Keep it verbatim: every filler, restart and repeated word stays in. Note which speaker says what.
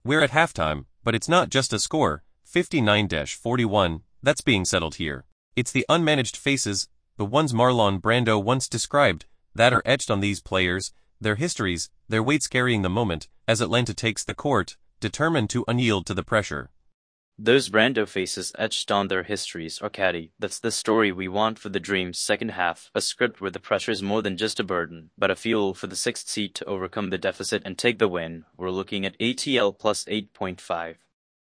Speaker 1: We're at halftime, but it's not just a score, fifty-nine to forty-one, that's being settled here. It's the unmanaged faces, the ones Marlon Brando once described, that are etched on these players, their histories, their weights carrying the moment, as Atlanta takes the court, determined to unyield to the pressure.
Speaker 2: Those Brando faces etched on their histories are catty. That's the story we want for the Dream's second half, a script where the pressure's more than just a burden, but a fuel for the sixth seed to overcome the deficit and take the win. We're looking at A T L plus eight point five.